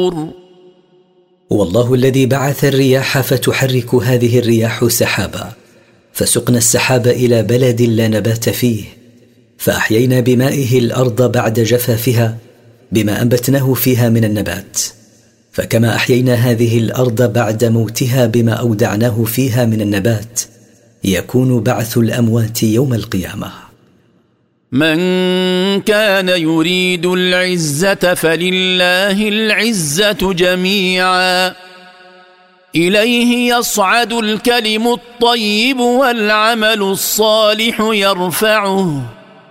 والله الذي بعث الرياح فتحرك هذه الرياح سحابا، فسقنا السحاب إلى بلد لا نبات فيه، فأحيينا بمائه الأرض بعد جفافها بما أنبتناه فيها من النبات. فكما أحيينا هذه الأرض بعد موتها بما أودعناه فيها من النبات، يكون بعث الأموات يوم القيامة. من كان يريد العزة فلله العزة جميعا، إليه يصعد الكلم الطيب والعمل الصالح يرفعه